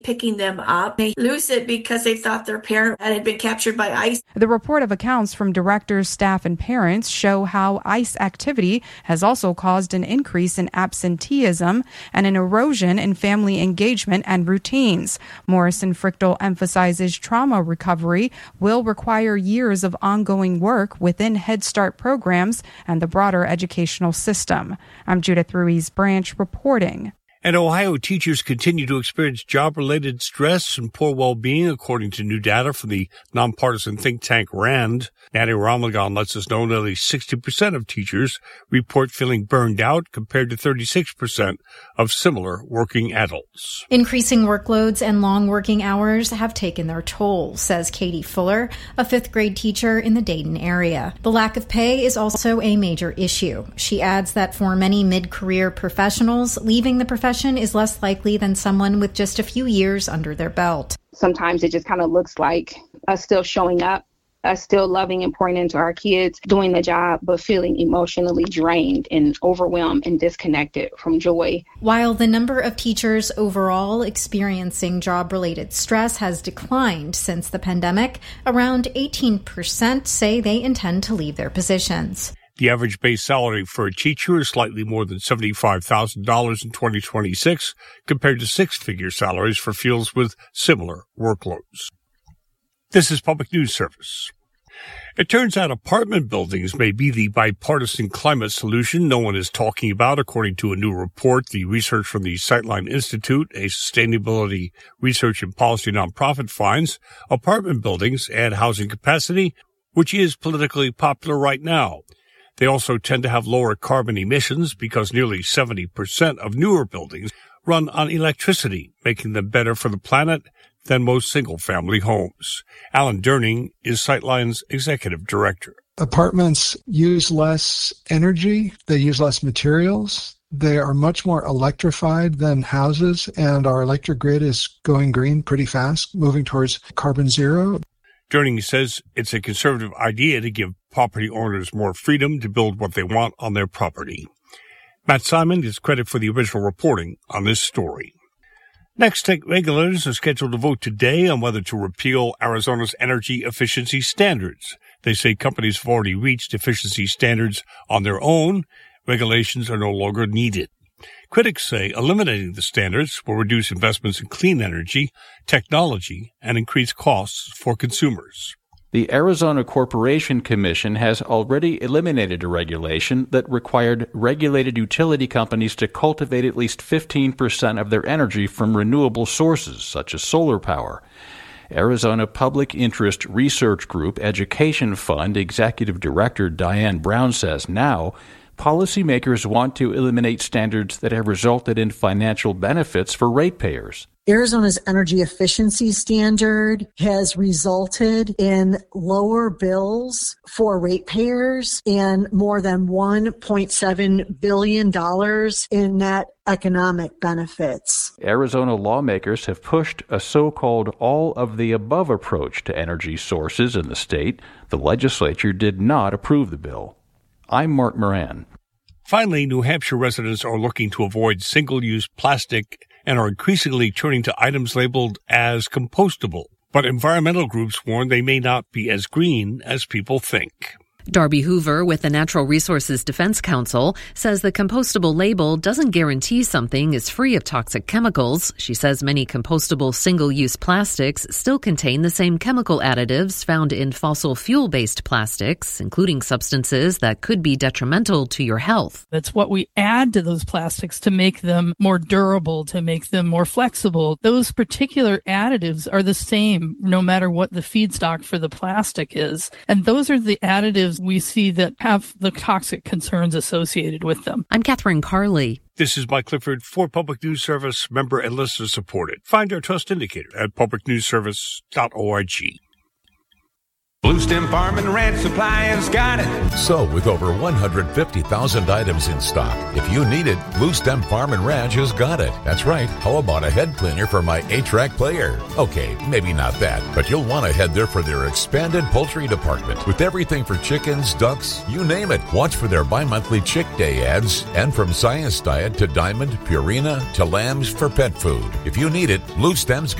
picking them up. They lose it because they thought their parent had been captured by ICE. The report of accounts from directors, staff, and parents show how ICE activity has also caused an increase in absenteeism and an erosion in family engagement and routines. Morrison Frichtel emphasizes trauma recovery will require years of ongoing work within Head Start programs and the broader educational system. I'm Judith Ruiz-Branch reporting. And Ohio teachers continue to experience job-related stress and poor well-being, according to new data from the nonpartisan think tank RAND. Natty Ramlagan lets us know nearly 60% of teachers report feeling burned out, compared to 36% of similar working adults. Increasing workloads and long working hours have taken their toll, says Katie Fuller, a fifth-grade teacher in the Dayton area. The lack of pay is also a major issue. She adds that for many mid-career professionals, leaving the profession is less likely than someone with just a few years under their belt. Sometimes it just kind of looks like us still showing up, us still loving and pouring into our kids, doing the job, but feeling emotionally drained and overwhelmed and disconnected from joy. While the number of teachers overall experiencing job-related stress has declined since the pandemic, around 18% say they intend to leave their positions. The average base salary for a teacher is slightly more than $75,000 in 2026, compared to six-figure salaries for fields with similar workloads. This is Public News Service. It turns out apartment buildings may be the bipartisan climate solution no one is talking about, according to a new report. The research from the Sightline Institute, a sustainability research and policy nonprofit, finds apartment buildings add housing capacity, which is politically popular right now. They also tend to have lower carbon emissions because nearly 70% of newer buildings run on electricity, making them better for the planet than most single-family homes. Alan Durning is Sightline's executive director. Apartments use less energy. They use less materials. They are much more electrified than houses, and our electric grid is going green pretty fast, moving towards carbon zero. Durning says it's a conservative idea to give property owners more freedom to build what they want on their property. Matt Simon gets credit for the original reporting on this story. Next, state regulators are scheduled to vote today on whether to repeal Arizona's energy efficiency standards. They say companies have already reached efficiency standards on their own. Regulations are no longer needed. Critics say eliminating the standards will reduce investments in clean energy, technology, and increase costs for consumers. The Arizona Corporation Commission has already eliminated a regulation that required regulated utility companies to cultivate at least 15% of their energy from renewable sources, such as solar power. Arizona Public Interest Research Group Education Fund Executive Director Diane Brown says now policymakers want to eliminate standards that have resulted in financial benefits for ratepayers. Arizona's energy efficiency standard has resulted in lower bills for ratepayers and more than $1.7 billion in net economic benefits. Arizona lawmakers have pushed a so-called all-of-the-above approach to energy sources in the state. The legislature did not approve the bill. I'm Mark Moran. Finally, New Hampshire residents are looking to avoid single-use plastic and are increasingly turning to items labeled as compostable. But environmental groups warn they may not be as green as people think. Darby Hoover with the Natural Resources Defense Council says the compostable label doesn't guarantee something is free of toxic chemicals. She says many compostable single-use plastics still contain the same chemical additives found in fossil fuel-based plastics, including substances that could be detrimental to your health. It's what we add to those plastics to make them more durable, to make them more flexible. Those particular additives are the same no matter what the feedstock for the plastic is. And those are the additives we see that have the toxic concerns associated with them. I'm Catherine Carley. This is Mike Clifford for Public News Service, member and listener supported. Find our trust indicator at publicnewsservice.org. Blue Stem Farm and Ranch Supply has got it. So, with over 150,000 items in stock, if you need it, Blue Stem Farm and Ranch has got it. That's right. How about a head cleaner for my 8-track player? Okay, maybe not that, but you'll want to head there for their expanded poultry department with everything for chickens, ducks, you name it. Watch for their bi-monthly Chick Day ads, and from Science Diet to Diamond, Purina to lambs for pet food. If you need it, Blue Stem's got